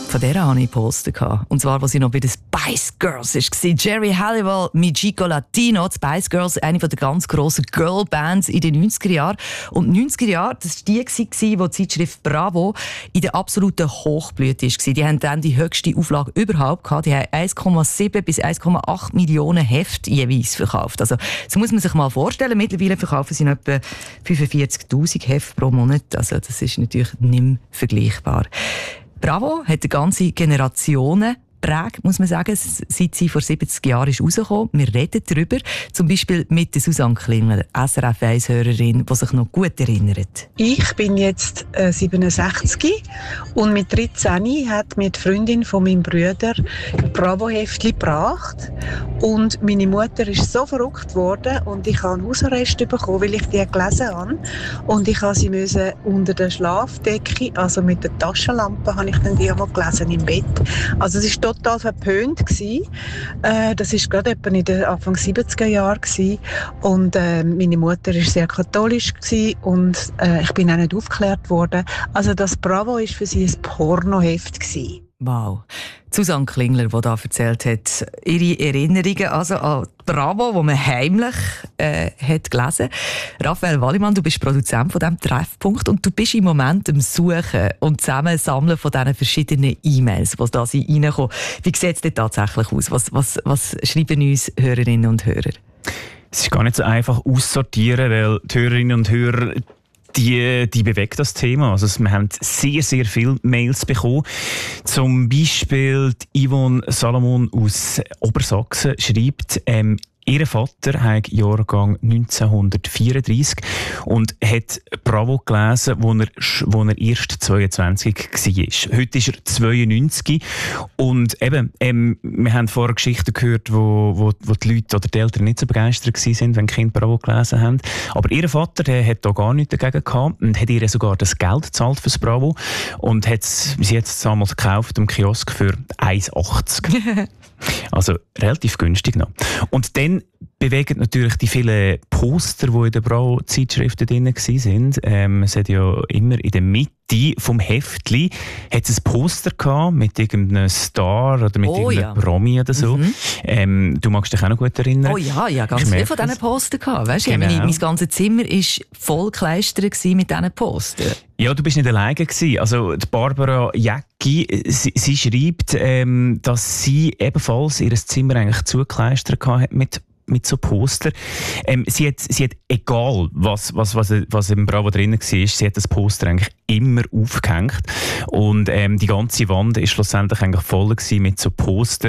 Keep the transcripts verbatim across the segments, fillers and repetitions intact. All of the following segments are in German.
Von der hatte ich Poster. Und zwar, als sie noch bei den Spice Girls war. Jerry Halliwell mit Chico Latino. Die Spice Girls, eine der ganz grossen Girlbands in den neunziger Jahren. Und die neunziger Jahre, das war die, wo die Zeitschrift Bravo in der absoluten Hochblüte war. Die haben dann die höchste Auflage überhaupt gehabt. Die haben eins Komma sieben bis eins Komma acht Millionen Hefte jeweils verkauft. Also, das muss man sich mal vorstellen. Mittlerweile verkaufen sie etwa fünfundvierzigtausend Hefte pro Monat. Also, das ist natürlich nicht mehr vergleichbar. Bravo hat eine ganze Generationen geprägt, muss man sagen, seit sie vor siebzig Jahren ist rausgekommen. Wir reden darüber, zum Beispiel mit der Susanne Klingler, S R F eins Hörerin, die sich noch gut erinnert. Ich bin jetzt äh, siebenundsechzig und mit dreizehn hat mir die Freundin von meinem Bruder Bravo-Heftchen gebracht. Und meine Mutter ist so verrückt worden und ich habe einen Hausarrest bekommen, weil ich die gelesen habe. Und ich musste sie müssen unter der Schlafdecke, also mit der Taschenlampe, habe ich dann die einmal gelesen im Bett. Also es war total verpönt gewesen. Äh, das war gerade etwa in den Anfang siebziger Jahren gewesen. Und äh, meine Mutter war sehr katholisch gewesen und äh, ich bin auch nicht aufgeklärt worden. Also das Bravo war für sie ein Pornoheft gewesen. Wow. Susanne Klingler, die da erzählt hat, ihre Erinnerungen also an Bravo, die man heimlich äh, hat gelesen. Raphael Wallimann, du bist Produzent von diesem Treffpunkt und du bist im Moment am Suchen und Zusammensammeln von diesen verschiedenen E-Mails, die da reinkommen. Wie sieht es denn tatsächlich aus? Was, was, was schreiben uns Hörerinnen und Hörer? Es ist gar nicht so einfach aussortieren, weil die Hörerinnen und Hörer Die, die bewegt das Thema. Also, wir haben sehr, sehr viele Mails bekommen. Zum Beispiel die Yvonne Salomon aus Obersachsen schreibt, ähm, ihr Vater hat Jahrgang neunzehnhundertvierunddreissig und hat Bravo gelesen, wo er, wo er erst zweiundzwanzig war. Heute ist er zweiundneunzig und eben, ähm, wir haben vorher Geschichten gehört, wo, wo, wo die Leute oder die Eltern nicht so begeistert waren, wenn die Kinder Bravo gelesen haben. Aber ihr Vater, der hat da gar nichts dagegen gehabt und hat ihr sogar das Geld gezahlt fürs Bravo und hat sie hat es damals gekauft im Kiosk für eins achtzig. Also relativ günstig noch. Und dann bewegen natürlich die vielen Poster, die in den Bravo-Zeitschriften drin waren. Ähm, es hat ja immer in der Mitte vom Heftli hat es ein Poster gehabt mit irgendeinem Star oder mit oh, irgendeinem ja. Promi oder so. Mhm. Ähm, du magst dich auch noch gut erinnern. Oh ja, ja, ganz viele von diesen Postern gehabt. Weißt, genau. meine, mein ganzes Zimmer war voll gekleistert mit diesen Postern. Ja, du bist nicht alleine gewesen. Also die Barbara Jäcki, sie, sie schreibt, ähm, dass sie ebenfalls ihr Zimmer eigentlich zugekleistert hat mit mit so Poster. Ähm, sie hat, sie hat egal was, was, was, was im Bravo drin war, sie hat das Poster eigentlich immer aufgehängt. Und ähm, die ganze Wand war schlussendlich eigentlich voll gewesen mit so Poster.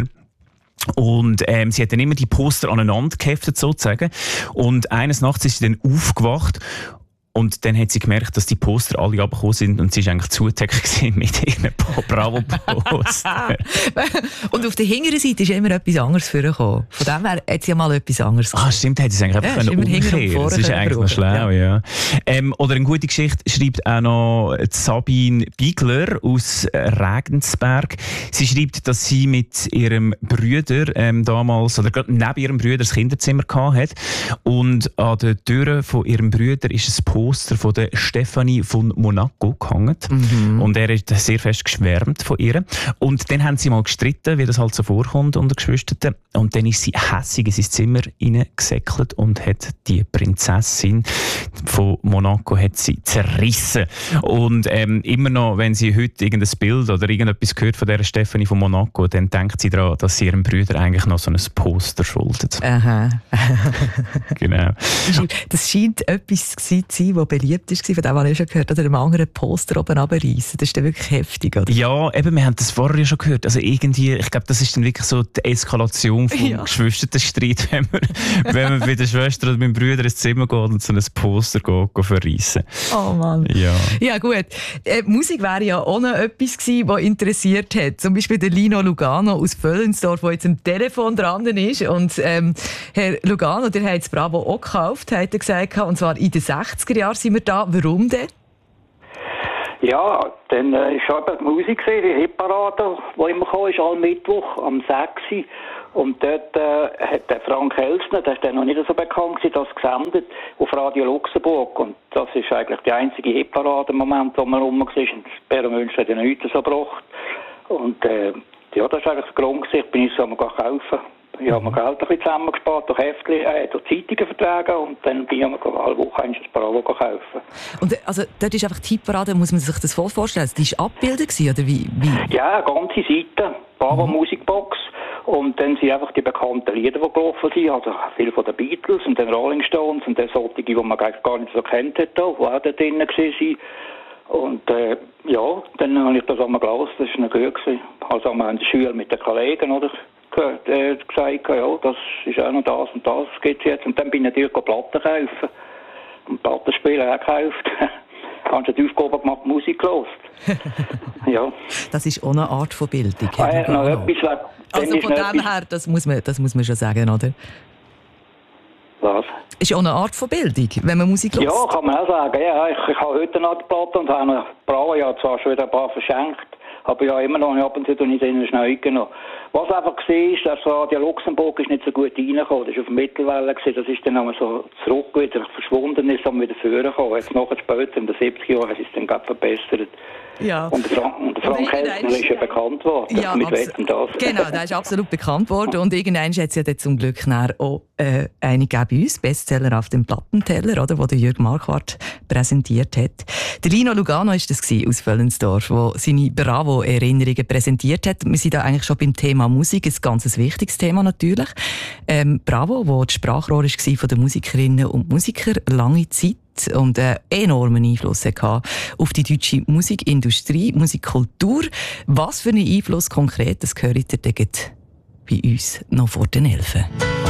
Und ähm, sie hat dann immer die Poster aneinander geheftet sozusagen. Und eines Nachts ist sie dann aufgewacht. Und dann hat sie gemerkt, dass die Poster alle abgekommen sind und sie war eigentlich zugedeckt mit ihren Bravo-Poster. Und auf der hinteren Seite ist immer etwas anderes vorgekommen. Von dem her hat sie ja mal etwas anderes gemacht. Ah, stimmt, hätte sie es eigentlich einfach ja, umkehren. Das ist eigentlich noch schlau, ja. ja. Ähm, oder eine gute Geschichte schreibt auch noch Sabine Biegler aus Regensberg. Sie schreibt, dass sie mit ihrem Bruder ähm, damals, oder gerade neben ihrem Bruder das Kinderzimmer hatte. Und an der Tür von ihrem Bruder ist ein Poster von der Stefanie von Monaco gehangen. Mhm. Und er ist sehr fest geschwärmt von ihr. Und dann haben sie mal gestritten, wie das halt so vorkommt unter Geschwistern. Und dann ist sie hässig in sein Zimmer hineingesäckelt und hat die Prinzessin von Monaco hat sie zerrissen. Und ähm, immer noch, wenn sie heute irgendein Bild oder irgendetwas hört von dieser Stefanie von Monaco, dann denkt sie daran, dass sie ihrem Bruder eigentlich noch so ein Poster schuldet. Aha. Genau. Das scheint etwas zu sein, das beliebt war, von dem habe ich schon gehört, oder einem anderen Poster oben runterreissen. Das ist dann wirklich heftig, oder? Ja, eben, wir haben das vorher ja schon gehört. Also irgendwie, ich glaube, das ist dann wirklich so die Eskalation vom ja. Geschwisterstreit, wenn man, wenn man bei der Schwester oder mit dem Bruder ins Zimmer geht und so ein Poster geht, geht verreissen. Oh Mann. Ja, ja gut. Äh, Musik wäre ja auch noch etwas gewesen, was interessiert hat. Zum Beispiel der Lino Lugano aus Völlensdorf, der jetzt am Telefon dran ist. Und ähm, Herr Lugano, der hat das Bravo auch gekauft, hat er gesagt, und zwar in den sechziger Jahren sind wir da. Warum denn? Ja, dann war äh, eben die Musik, die Hitparade, die immer kam, ist all Mittwoch am sechs. Und dort äh, hat der Frank Elsner, der ist dann noch nicht so bekannt gewesen, das gesendet auf Radio Luxemburg. Und das ist eigentlich die einzige Hitparade im Moment, wo man rum war. Und Bären Münster hat ja nichts so gebracht. Und äh, ja, das war eigentlich der Grund. Ich bin jetzt einmal kaufen. Ich habe mir Geld ein bisschen zusammengespart, durch Heftchen, äh, durch Zeitungen vertragen und dann bin ich mir alle Woche ein Bravo kaufen. Und also, dort ist einfach die Hitparade, muss man sich das voll vorstellen? Die war abgebildet oder wie, wie? Ja, eine ganze Seite, Bravo mhm. Musikbox. Und dann sind einfach die bekannten Lieder, die gelaufen sind, also viele von den Beatles und den Rolling Stones und dann solche, die man gar nicht so kennt hat, die auch da drin waren. Und äh, ja, dann habe ich das einmal gelesen, das war noch gut. Also haben wir in der Schule mit den Kollegen, oder? Äh, gesagt, ja, das ist auch noch das und das gibt es jetzt. Und dann bin ich natürlich Platten kaufen und Plattenspieler auch gekauft. Habe schon die Aufgabe gemacht, Musik gehört. Ja. Das ist auch eine Art von Bildung. Äh, noch etwas, also von dem etwas... her, das muss, man, das muss man schon sagen, oder? Was? Ist auch eine Art von Bildung, wenn man Musik hört. Ja, kann man auch sagen. Ja, ich, ich habe heute noch die Platte und habe Bravo ja zwar schon wieder ein paar verschenkt. Aber ja, immer noch ab und zu nicht in den Schnee genommen. Was einfach war, ist, dass Radio Luxemburg ist nicht so gut reingekommen. Das war auf der Mittelwelle, das ist dann einmal so zurück wieder verschwunden, ist dann wieder vorgekommen. Jetzt nachher später, in den siebziger Jahren, hat es dann gerade verbessert. Ja. Und der Frank, und der Frank Helsner ist ja bekannt worden. Ja, mit Wetten das. Genau, der ist absolut bekannt worden. Und irgendwann hat es ja dann zum Glück auch äh, eine gegeben bei uns, Bestseller auf dem Plattenteller, oder, wo der Jürg Marquardt präsentiert hat. Der Lino Lugano war das aus Völlensdorf, der seine Bravo-Erinnerungen präsentiert hat. Wir sind da eigentlich schon beim Thema Musik, ein ganz wichtiges Thema natürlich. Ähm, Bravo, wo das Sprachrohr war von den Musikerinnen und Musikern lange Zeit und einen enormen Einfluss hatte auf die deutsche Musikindustrie, Musikkultur. Was für einen Einfluss konkret, das gehört ihr bei uns noch vor den Elfen.